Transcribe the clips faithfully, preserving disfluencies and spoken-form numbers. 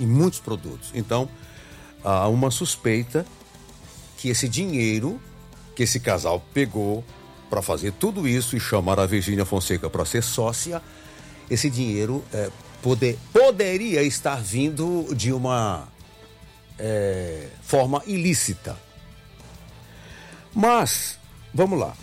em muitos produtos. Então, há uma suspeita que esse dinheiro que esse casal pegou para fazer tudo isso e chamar a Virgínia Fonseca para ser sócia, esse dinheiro é, poder, poderia estar vindo de uma é, forma ilícita. Mas, vamos lá.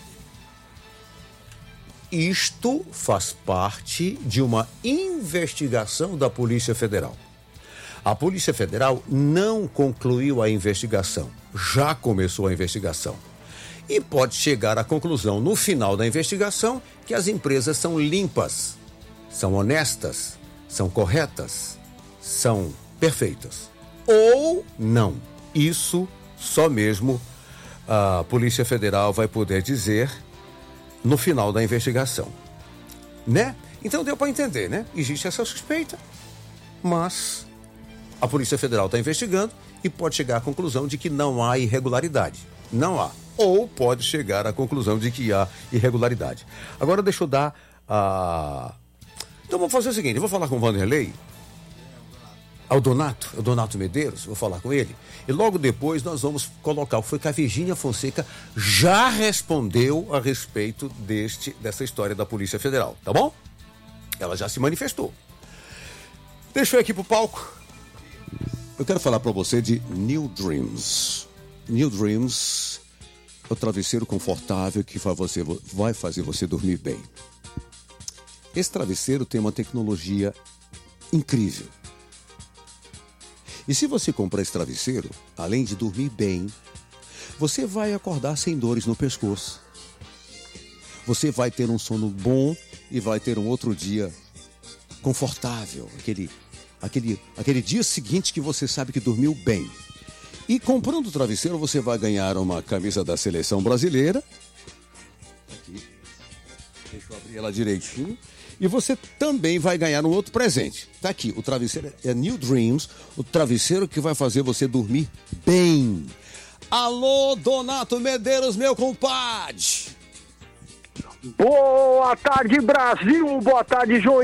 Isto faz parte de uma investigação da Polícia Federal. A Polícia Federal não concluiu a investigação, já começou a investigação. E pode chegar à conclusão, no final da investigação, que as empresas são limpas, são honestas, são corretas, são perfeitas. Ou não. Isso só mesmo a Polícia Federal vai poder dizer no final da investigação, né? Então deu para entender, né? Existe essa suspeita, mas a Polícia Federal está investigando e pode chegar à conclusão de que não há irregularidade. Não há. Ou pode chegar à conclusão de que há irregularidade. Agora deixa eu dar a... Então vamos fazer o seguinte, eu vou falar com o Vanderlei, ao Donato, o Donato Medeiros, vou falar com ele, e logo depois nós vamos colocar, foi que a Virgínia Fonseca já respondeu a respeito deste, dessa história da Polícia Federal, tá bom? Ela já se manifestou. Deixa eu ir aqui pro palco. Eu quero falar para você de New Dreams. New Dreams é o travesseiro confortável que vai fazer você dormir bem. Esse travesseiro tem uma tecnologia incrível. E se você comprar esse travesseiro, além de dormir bem, você vai acordar sem dores no pescoço. Você vai ter um sono bom e vai ter um outro dia confortável. Aquele, aquele, aquele dia seguinte que você sabe que dormiu bem. E comprando o travesseiro, você vai ganhar uma camisa da Seleção Brasileira. Aqui. Deixa eu abrir ela direitinho. E você também vai ganhar um outro presente. Tá aqui, o travesseiro é New Dreams, o travesseiro que vai fazer você dormir bem. Alô, Donato Medeiros, meu compadre. Boa tarde, Brasil. Boa tarde, João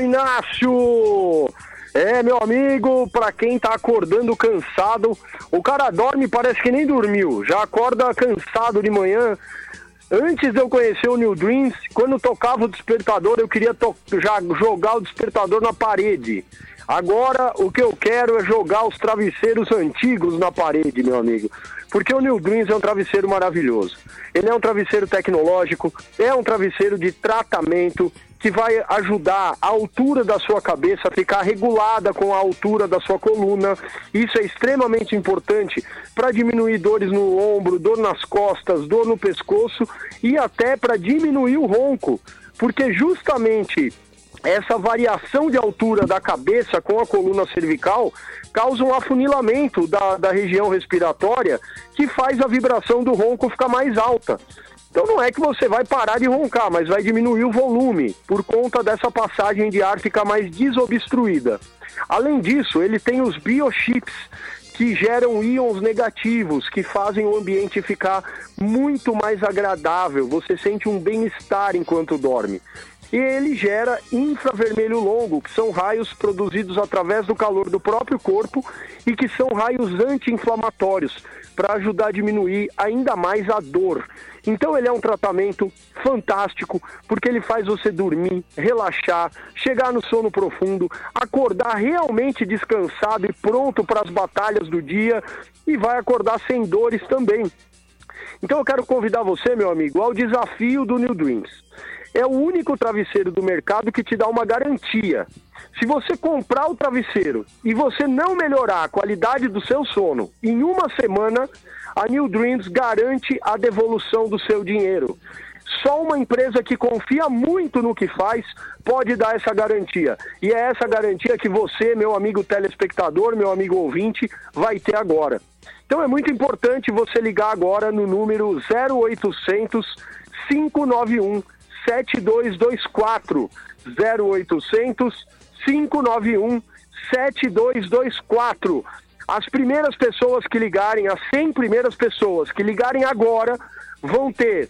Inácio. É, meu amigo, pra quem tá acordando cansado, o cara dorme, parece que nem dormiu. Já acorda cansado de manhã. Antes de eu conhecer o New Dreams, quando tocava o despertador, eu queria to- já jogar o despertador na parede. Agora, o que eu quero é jogar os travesseiros antigos na parede, meu amigo. Porque o New Dreams é um travesseiro maravilhoso. Ele é um travesseiro tecnológico, é um travesseiro de tratamento que vai ajudar a altura da sua cabeça a ficar regulada com a altura da sua coluna. Isso é extremamente importante para diminuir dores no ombro, dor nas costas, dor no pescoço e até para diminuir o ronco, porque justamente essa variação de altura da cabeça com a coluna cervical causa um afunilamento da, da região respiratória que faz a vibração do ronco ficar mais alta. Então não é que você vai parar de roncar, mas vai diminuir o volume por conta dessa passagem de ar ficar mais desobstruída. Além disso, ele tem os biochips que geram íons negativos, que fazem o ambiente ficar muito mais agradável. Você sente um bem-estar enquanto dorme. E ele gera infravermelho longo, que são raios produzidos através do calor do próprio corpo e que são raios anti-inflamatórios, para ajudar a diminuir ainda mais a dor. Então ele é um tratamento fantástico, porque ele faz você dormir, relaxar, chegar no sono profundo, acordar realmente descansado e pronto para as batalhas do dia e vai acordar sem dores também. Então eu quero convidar você, meu amigo, ao desafio do New Dreams. É o único travesseiro do mercado que te dá uma garantia. Se você comprar o travesseiro e você não melhorar a qualidade do seu sono, em uma semana, a New Dreams garante a devolução do seu dinheiro. Só uma empresa que confia muito no que faz pode dar essa garantia. E é essa garantia que você, meu amigo telespectador, meu amigo ouvinte, vai ter agora. Então é muito importante você ligar agora no número zero oitocentos, cinco nove um, sete dois dois quatro, zero oitocentos, cinco nove um, sete dois dois quatro. As primeiras pessoas que ligarem, as cem primeiras pessoas que ligarem agora, vão ter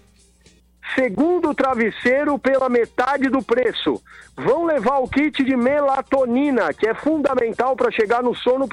segundo travesseiro pela metade do preço. Vão levar o kit de melatonina, que é fundamental para chegar no sono